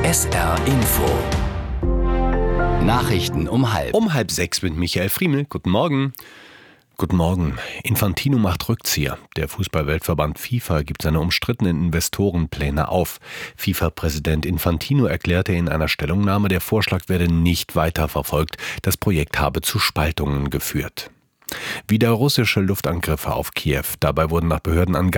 SR Info. Nachrichten um 5:30. Um 5:30 mit Michael Friemel. Guten Morgen. Guten Morgen. Infantino macht Rückzieher. Der Fußballweltverband FIFA gibt seine umstrittenen Investorenpläne auf. FIFA-Präsident Infantino erklärte in einer Stellungnahme, der Vorschlag werde nicht weiterverfolgt. Das Projekt habe zu Spaltungen geführt. Wieder russische Luftangriffe auf Kiew. Dabei wurden nach Behördenangaben